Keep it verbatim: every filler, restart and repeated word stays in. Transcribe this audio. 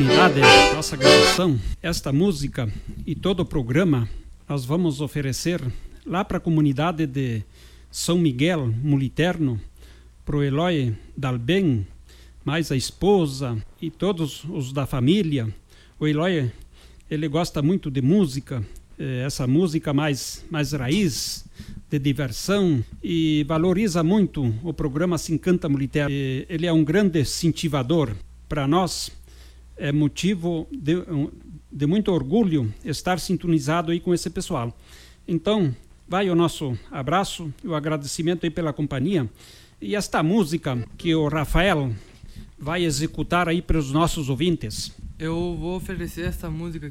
Nossa gravação, esta música e todo o programa nós vamos oferecer lá para a comunidade de São Miguel Muliterno, para o Eloy Dalben, mais a esposa e todos os da família. O Eloy, ele gosta muito de música, essa música mais, mais raiz, de diversão, e valoriza muito o programa Se Encanta Muliterno. Ele é um grande incentivador para nós. É motivo de, de muito orgulho estar sintonizado aí com esse pessoal. Então, vai o nosso abraço e o agradecimento aí pela companhia. E esta música que o Rafael vai executar aí para os nossos ouvintes. Eu vou oferecer essa música